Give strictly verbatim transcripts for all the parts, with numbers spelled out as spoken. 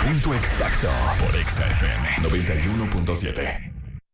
Punto exacto por Exa F M noventa y uno punto siete.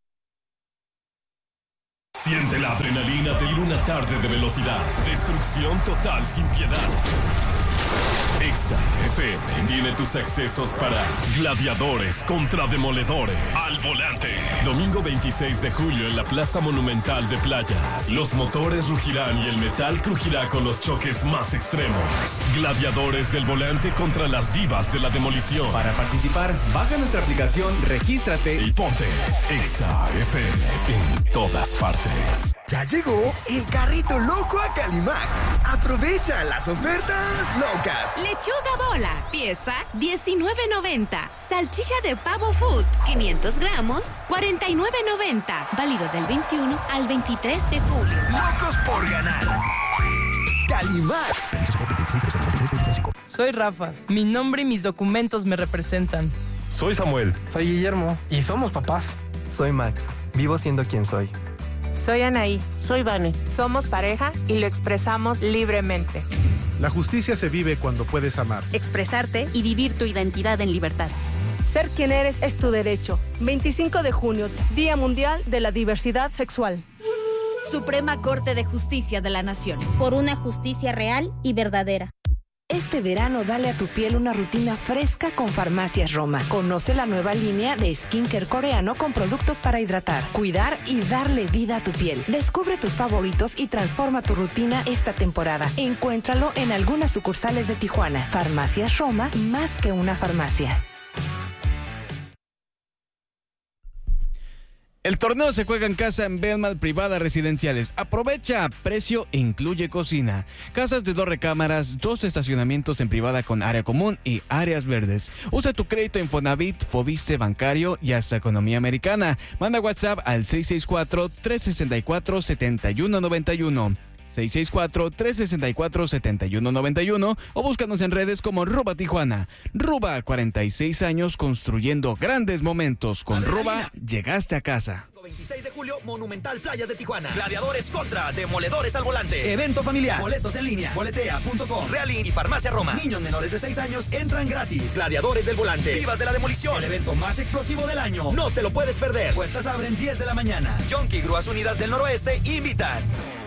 Siente la adrenalina de ir una tarde de velocidad. Destrucción total sin piedad. Exa F M tiene tus accesos para Gladiadores contra Demoledores. Al volante. Domingo veintiséis de julio en la Plaza Monumental de Playas. Los motores rugirán y el metal crujirá con los choques más extremos. Gladiadores del volante contra las divas de la demolición. Para participar, baja nuestra aplicación, regístrate y ponte Exa F M en todas partes. Ya llegó el carrito loco a Calimax. Aprovecha las ofertas locas. Lechuga bola, pieza diecinueve noventa. Salchicha de pavo food, quinientos gramos, cuarenta y nueve noventa. Válido del veintiuno al veintitrés de julio. Locos por ganar. Calimax. Soy Rafa. Mi nombre y mis documentos me representan. Soy Samuel. Soy Guillermo. Y somos papás. Soy Max. Vivo siendo quien soy. Soy Anaí. Soy Vane. Somos pareja y lo expresamos libremente. La justicia se vive cuando puedes amar, expresarte y vivir tu identidad en libertad. Ser quien eres es tu derecho. veinticinco de junio, Día Mundial de la Diversidad Sexual. Suprema Corte de Justicia de la Nación. Por una justicia real y verdadera. Este verano dale a tu piel una rutina fresca con Farmacias Roma. Conoce la nueva línea de skincare coreano con productos para hidratar, cuidar y darle vida a tu piel. Descubre tus favoritos y transforma tu rutina esta temporada. Encuéntralo en algunas sucursales de Tijuana. Farmacias Roma, más que una farmacia. El torneo se juega en casa en Belmad Privada Residenciales. Aprovecha, precio e incluye cocina. Casas de dos recámaras, dos estacionamientos en privada con área común y áreas verdes. Usa tu crédito Infonavit, Foviste bancario y hasta economía americana. Manda WhatsApp al seis seis cuatro, tres seis cuatro, siete uno nueve uno. seis seis cuatro, tres seis cuatro, siete uno nueve uno o búscanos en redes como Ruba Tijuana. Ruba, cuarenta y seis años construyendo grandes momentos. Con Ruba llegaste a casa. veintiséis de julio, Monumental Playas de Tijuana. Gladiadores contra Demoledores al volante. Evento familiar. Boletos en línea. Boletea punto com. Realin y Farmacia Roma. Niños menores de seis años entran gratis. Gladiadores del volante. Divas de la demolición. El evento más explosivo del año. No te lo puedes perder. Puertas abren diez de la mañana. Yonki Grúas Unidas del Noroeste invitan.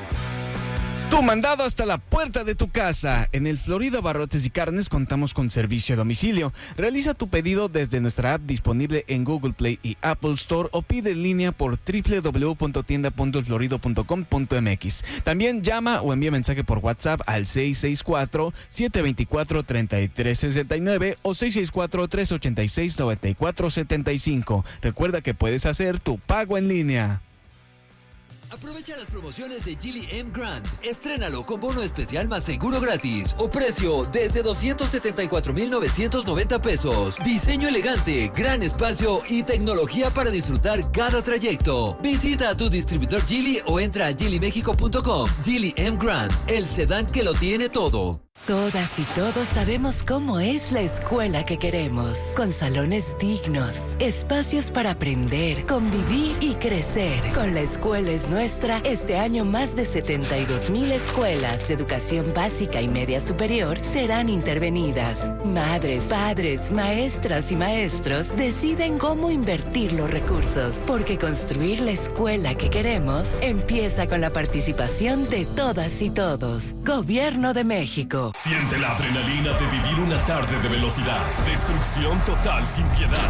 Tu mandado hasta la puerta de tu casa. En el Florida Barrotes y Carnes contamos con servicio a domicilio. Realiza tu pedido desde nuestra app disponible en Google Play y Apple Store o pide en línea por doble u doble u doble u punto tienda punto el florido punto com punto m x. También llama o envía mensaje por WhatsApp al seis seis cuatro, siete dos cuatro, tres tres seis nueve o seis seis cuatro, tres ocho seis, nueve cuatro siete cinco. Recuerda que puedes hacer tu pago en línea. Aprovecha las promociones de Geely M Grand. Estrénalo con bono especial más seguro gratis o precio desde doscientos setenta y cuatro mil novecientos noventa pesos. Diseño elegante, gran espacio y tecnología para disfrutar cada trayecto. Visita a tu distribuidor Geely o entra a geely mexico punto com. Geely M Grand, el sedán que lo tiene todo. Todas y todos sabemos cómo es la escuela que queremos, con salones dignos, espacios para aprender, convivir y crecer. Con La Escuela es Nuestra, este año más de setenta y dos mil escuelas de educación básica y media superior serán intervenidas. Madres, padres, maestras y maestros deciden cómo invertir los recursos, porque construir la escuela que queremos empieza con la participación de todas y todos. Gobierno de México. Siente la adrenalina de vivir una tarde de velocidad. Destrucción total sin piedad.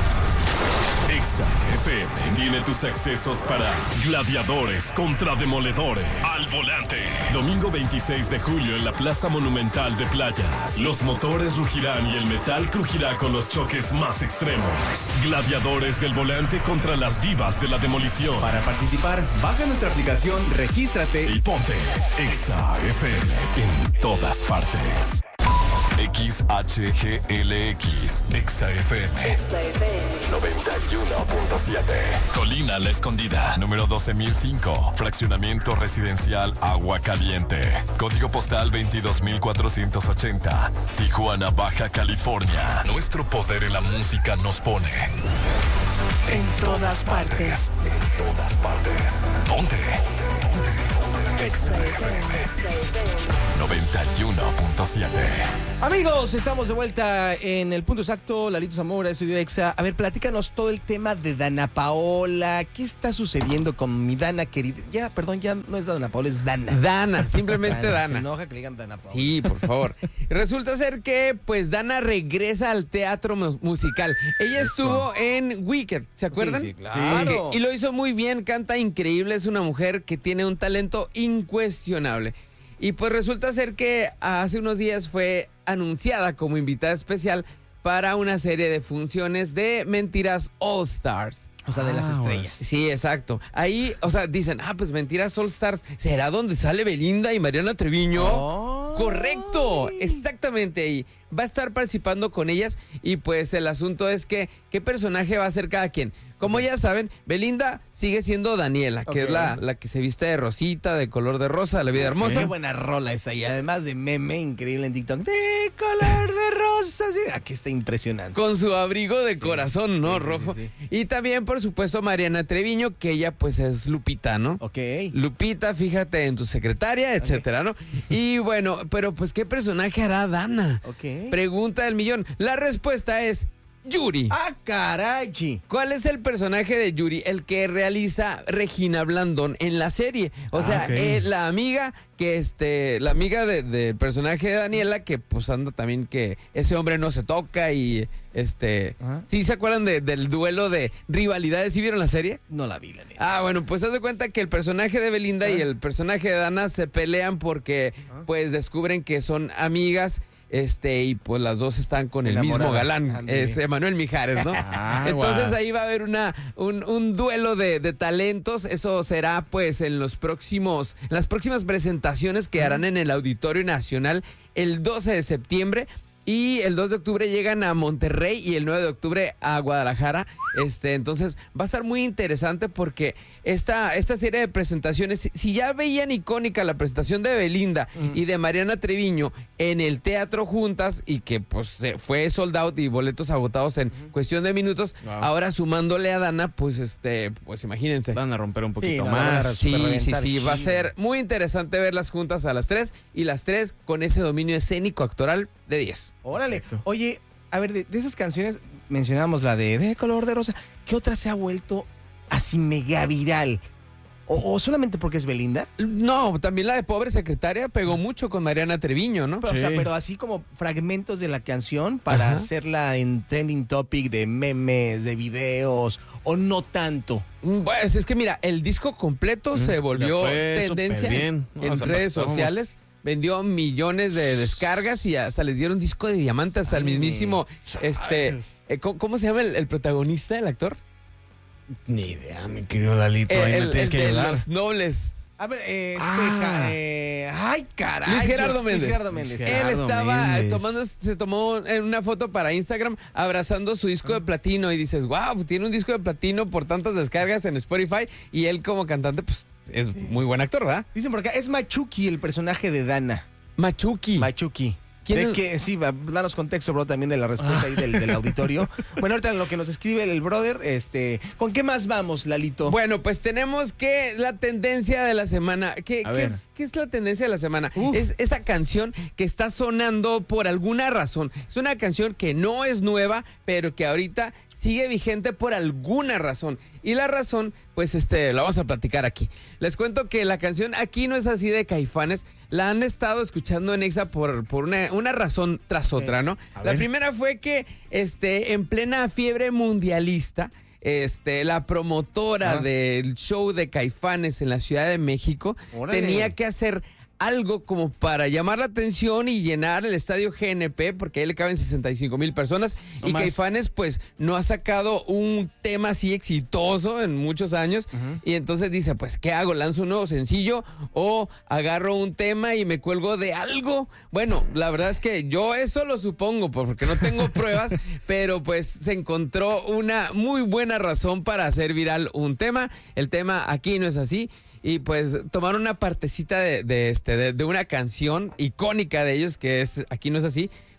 Exa F M tiene tus accesos para Gladiadores contra Demoledores. Al volante. Domingo veintiséis de julio en la Plaza Monumental de Playas. Los motores rugirán y el metal crujirá con los choques más extremos. Gladiadores del volante contra las divas de la demolición. Para participar, baja nuestra aplicación, regístrate y ponte Exa F M en todas partes. X H G L X, Exa F M, Exa F M noventa y uno punto siete. Colina La Escondida, número doce mil cinco, fraccionamiento residencial Agua Caliente, código postal veintidós mil cuatrocientos ochenta, Tijuana, Baja California. Nuestro poder en la música nos pone en todas partes. En todas partes. Ponte. Exa F M noventa y uno punto siete. Amigos, estamos de vuelta en el punto exacto. Lalito Zamora, Estudio Exa. A ver, platícanos todo el tema de Dana Paola. ¿Qué está sucediendo con mi Dana querida? Ya, perdón, ya no es Dana Paola, es Dana. Dana, simplemente Dana. Se enoja que le digan Dana Paola. Sí, por favor. Resulta ser que, pues, Dana regresa al teatro mu- musical. Ella Eso. estuvo en Wicked, ¿se acuerdan? Sí, sí, claro. Sí. Y lo hizo muy bien, canta increíble, es una mujer que tiene un talento incuestionable. Y pues resulta ser que hace unos días fue anunciada como invitada especial para una serie de funciones de Mentiras All Stars. O sea, de ah, las estrellas. Sí, exacto. Ahí, o sea, dicen, ah, pues Mentiras All Stars, ¿será donde sale Belinda y Mariana Treviño? Oh. Correcto, exactamente ahí. Va a estar participando con ellas y pues el asunto es que, ¿qué personaje va a ser cada quien? Como ya saben, Belinda sigue siendo Daniela, okay. que es la, la que se viste de rosita, de color de rosa, de la vida hermosa. Qué buena rola esa y además de meme increíble en TikTok. De color de rosa, sí. Aquí está impresionante. Con su abrigo de sí. corazón, ¿no? Sí, Rojo. Sí, sí. Y también, por supuesto, Mariana Treviño, que ella pues es Lupita, ¿no? Ok. Lupita, fíjate en tu secretaria, etcétera, okay. ¿no? Y bueno, pero pues, ¿qué personaje hará Dana? Ok. Pregunta del millón. La respuesta es Yuri. ¡Ah, caray! ¿Cuál es el personaje de Yuri? El que realiza Regina Blandón en la serie. O ah, sea, okay. eh, la amiga que este, la amiga del de personaje de Daniela, que pues anda también que ese hombre no se toca y este... ¿Ah? ¿Sí se acuerdan de, del duelo de rivalidades? ¿Sí vieron la serie? No la vi, la neta. Ah, bueno, pues haz de cuenta que el personaje de Belinda ¿Ah? y el personaje de Dana se pelean porque ¿Ah? pues descubren que son amigas. Este, y pues las dos están con el mismo galán, es Emanuel Mijares, ¿no? Ah, Entonces wow. ahí va a haber una, un, un duelo de, de talentos. Eso será pues en los próximos, las próximas presentaciones que harán en el Auditorio Nacional el doce de septiembre. Y el dos de octubre llegan a Monterrey y el nueve de octubre a Guadalajara. Este, entonces va a estar muy interesante porque esta, esta serie de presentaciones, si ya veían icónica la presentación de Belinda uh-huh. y de Mariana Treviño en el teatro juntas y que pues fue sold out y boletos agotados en uh-huh. cuestión de minutos, wow. ahora sumándole a Dana, pues este, pues imagínense. Van a romper un poquito sí, más. No, sí, sí, sí, va a ser muy interesante verlas juntas a las tres y las tres con ese dominio escénico actoral de diez. Órale. Perfecto. Oye, a ver, de, de esas canciones mencionamos la de De color de rosa. ¿Qué otra se ha vuelto así mega viral? ¿O, o solamente porque es Belinda? No, también la de Pobre Secretaria pegó mucho con Mariana Treviño, ¿no? Pero, sí. o sea, pero así como fragmentos de la canción para Ajá. hacerla en trending topic de memes, de videos, o no tanto. Pues es que mira, el disco completo mm, se volvió tendencia en, no, en redes sociales. Vendió millones de descargas y hasta les dieron disco de diamantes al mismísimo, este, eh, ¿cómo, ¿cómo se llama el, el protagonista, el actor? Ni idea, mi querido Lalito, ahí el, me tienes el que ayudar. De los Nobles. A ver, eh, este, ah. eh, ay, caray. Luis Gerardo Méndez. Luis Gerardo Méndez. Él Gerardo estaba Méndez. tomando, se tomó en una foto para Instagram abrazando su disco de platino y dices, wow, tiene un disco de platino por tantas descargas en Spotify y él como cantante, pues, es sí. muy buen actor, ¿verdad? Dicen por acá, es Machuki el personaje de Dana. Machuki. Machuki. ¿Quién de es? Que, sí, va, danos contexto, bro, también de la respuesta ahí del, del auditorio. Bueno, ahorita en lo que nos escribe el brother, este, ¿con qué más vamos, Lalito? Bueno, pues tenemos que la tendencia de la semana. ¿Qué, ¿qué, es, ¿qué es la tendencia de la semana? Uf. Es esa canción que está sonando por alguna razón. Es una canción que no es nueva, pero que ahorita sigue vigente por alguna razón. Y la razón, pues este, la vamos a platicar aquí. Les cuento que la canción Aquí no es así de Caifanes la han estado escuchando en Exa por, por una, una razón tras otra, ¿no? La ver. primera fue que este, en plena fiebre mundialista, este, la promotora ah. del show de Caifanes en la Ciudad de México Órale. tenía que hacer algo como para llamar la atención y llenar el estadio G N P, porque ahí le caben sesenta y cinco mil personas. No y más. Caifanes, pues, no ha sacado un tema así exitoso en muchos años. Uh-huh. Y entonces dice, pues, ¿qué hago? ¿Lanzo un nuevo sencillo o agarro un tema y me cuelgo de algo? Bueno, la verdad es que yo eso lo supongo, porque no tengo pruebas, pero pues se encontró una muy buena razón para hacer viral un tema. El tema Aquí no es así. Y pues tomaron una partecita de, de, este, de, de una canción icónica de ellos, que es Aquí no es así,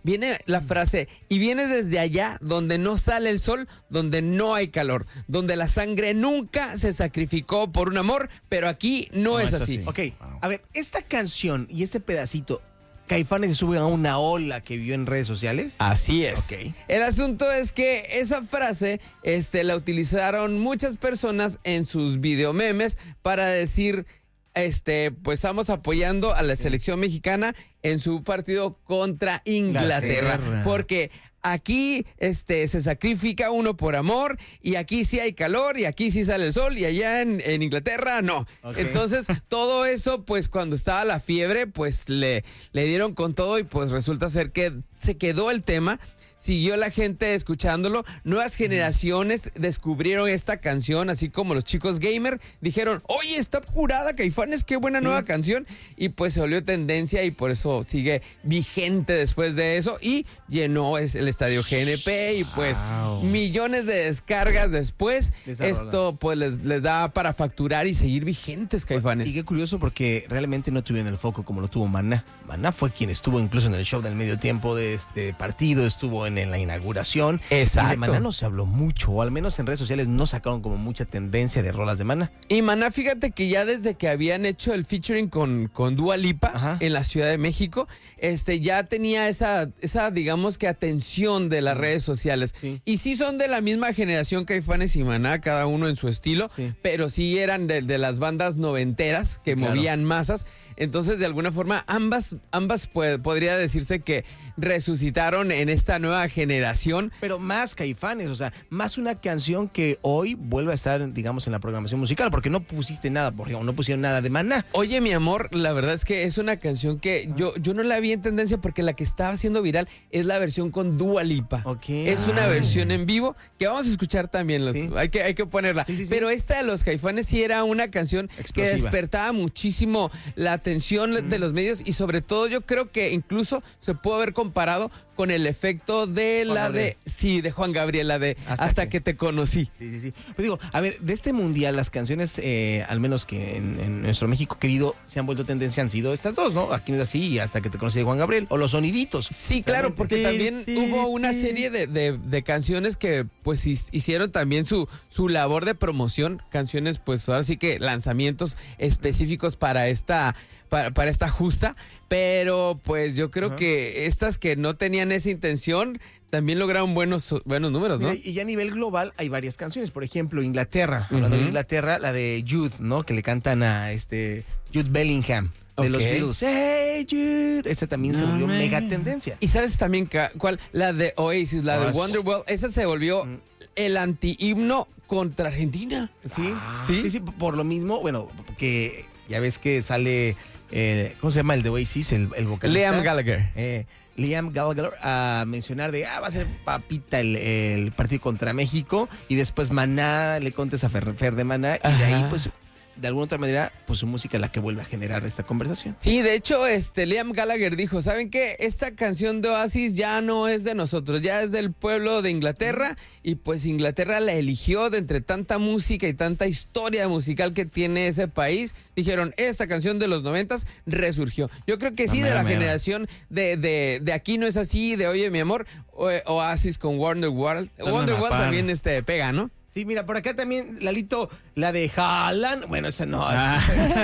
viene la frase, y vienes desde allá donde no sale el sol, donde no hay calor, donde la sangre nunca se sacrificó por un amor, pero aquí no, no es, es así. así. Ok, wow. A ver, esta canción y este pedacito, ¿Caifanes se sube a una ola que vio en redes sociales? Así es. Okay. El asunto es que esa frase este, la utilizaron muchas personas en sus videomemes para decir, este, pues estamos apoyando a la selección mexicana en su partido contra Inglaterra. Inglaterra. Porque aquí este, se sacrifica uno por amor, y aquí sí hay calor, y aquí sí sale el sol, y allá en, en Inglaterra no. Okay. Entonces, todo eso, pues cuando estaba la fiebre, pues le, le dieron con todo, y pues resulta ser que se quedó el tema. Siguió la gente escuchándolo, nuevas generaciones descubrieron esta canción, así como los chicos gamer dijeron, oye, está curada Caifanes, qué buena nueva sí. canción, y pues se volvió tendencia y por eso sigue vigente después de eso, y llenó el estadio G N P, y pues wow. millones de descargas después, esto pues les, les da para facturar y seguir vigentes Caifanes. Y qué curioso porque realmente no tuvieron el foco como lo tuvo Maná. Maná fue quien estuvo incluso en el show del medio tiempo de este partido, estuvo en en la inauguración. Exacto. Y de Maná no se habló mucho, o al menos en redes sociales no sacaron como mucha tendencia de rolas de Maná. Y Maná, fíjate que ya desde que habían hecho el featuring con, con Dua Lipa Ajá. en la Ciudad de México, este ya tenía esa, esa digamos que atención de las redes sociales. Sí. Y sí son de la misma generación Caifanes y Maná, cada uno en su estilo, sí. pero sí eran de, de las bandas noventeras que sí, claro. movían masas. Entonces, de alguna forma, ambas, ambas puede, podría decirse que resucitaron en esta nueva generación. Pero más Caifanes, o sea, más una canción que hoy vuelve a estar, digamos, en la programación musical, porque no pusiste nada, por ejemplo, no pusieron nada de Maná. Oye, mi amor, la verdad es que es una canción que yo, yo no la vi en tendencia porque la que estaba haciendo viral es la versión con Dua Lipa. Okay. Es una versión en vivo que vamos a escuchar también, los, sí. hay, que, hay que ponerla. Sí, sí, sí. Pero esta de los Caifanes sí era una canción explosiva, que despertaba muchísimo la atención mm. de los medios, y sobre todo yo creo que incluso se puede haber comparado con el efecto de Juan la Gabriel. de sí de Juan Gabriel, la de hasta, hasta que... que te conocí. Sí, sí, sí. Pues digo, a ver, de este mundial las canciones, eh, al menos que en, en nuestro México querido se han vuelto tendencia, han sido estas dos, ¿no? Aquí no es así, y Hasta que te conocí de Juan Gabriel, o los soniditos. Sí, claro, realmente. Porque también sí, hubo una sí. serie de, de, de canciones que pues hicieron también su, su labor de promoción, canciones pues ahora sí que lanzamientos específicos para esta Para, para esta justa, pero pues yo creo Ajá. que estas que no tenían esa intención también lograron buenos, buenos números, ¿no? Mira, y ya a nivel global hay varias canciones, por ejemplo, Inglaterra, uh-huh. hablando de Inglaterra, la de Jude, ¿no? Que le cantan a este Jude Bellingham. De okay. los Beatles. Hey Jude. Esta también no, se volvió man. mega tendencia. ¿Y sabes también cuál? La de Oasis, la oh, de Wonderwall. Esa se volvió mm. el anti-himno contra Argentina. ¿Sí? Ah. ¿Sí? Sí, sí, por lo mismo, bueno, que ya ves que sale... Eh, ¿Cómo se llama el de Oasis? El, el vocalista. Liam Gallagher. Eh, Liam Gallagher a mencionar de, ah, va a ser papita el, el partido contra México, y después Maná le contesta a Fer, Fer de Maná, y Ajá. de ahí pues de alguna otra manera, pues su música es la que vuelve a generar esta conversación. Sí, de hecho, este Liam Gallagher dijo, ¿saben qué? Esta canción de Oasis ya no es de nosotros, ya es del pueblo de Inglaterra, y pues Inglaterra la eligió de entre tanta música y tanta historia musical que tiene ese país. Dijeron, esta canción de los noventas resurgió. Yo creo que sí, no, de la mera. generación de, de, de Aquí no es así, de Oye mi amor, o, Oasis con Wonderwall. Wonderwall también este, pega, ¿no? Sí, mira, por acá también, Lalito, la de Haaland, bueno, esta no, ah.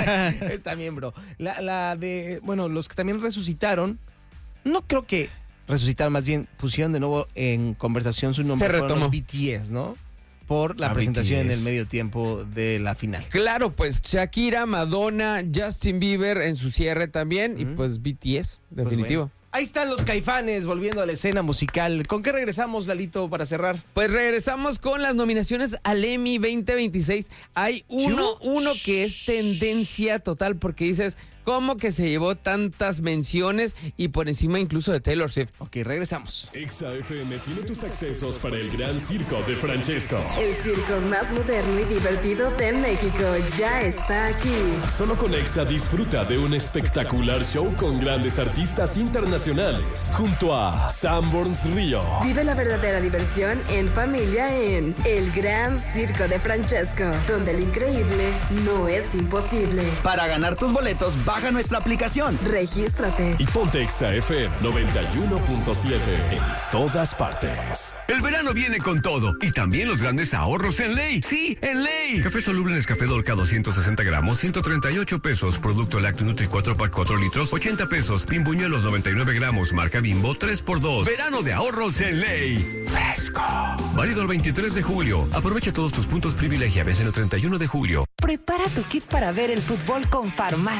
es también, bro. La, la de, bueno, los que también resucitaron, no creo que resucitaron, más bien pusieron de nuevo en conversación su nombre. Se retomó. Los B T S, ¿no? Por la A presentación B T S. En el medio tiempo de la final. Claro, pues Shakira, Madonna, Justin Bieber en su cierre también, mm. y pues B T S, definitivo. Pues bueno. Ahí están los Caifanes volviendo a la escena musical. ¿Con qué regresamos, Lalito, para cerrar? Pues regresamos con las nominaciones al Emmy veinte veintiséis. Hay uno, uno que es tendencia total porque dices, ¿cómo que se llevó tantas menciones y por encima incluso de Taylor Swift? Ok, regresamos. Exa F M tiene tus accesos para el gran circo de Francesco. El circo más moderno y divertido de México ya está aquí. Solo con Exa disfruta de un espectacular show con grandes artistas internacionales. Junto a Sanborns Río. Vive la verdadera diversión en familia en El Gran Circo de Francesco, donde lo increíble no es imposible. Para ganar tus boletos, Baja nuestra aplicación. Regístrate. Y ponte Exa F M noventa y uno punto siete en todas partes. El verano viene con todo y también los grandes ahorros en Ley. Sí, en Ley. Café soluble Nescafé Dolca doscientos sesenta gramos, ciento treinta y ocho pesos. Producto Lácteo Nutri cuatro pack cuatro litros, ochenta pesos. Bimbuñuelos noventa y nueve gramos, marca Bimbo tres por dos. Verano de ahorros en Ley. Fresco. Válido el veintitrés de julio. Aprovecha todos tus puntos privilegia. Vence el treinta y uno de julio. Prepara tu kit para ver el fútbol con Farmacias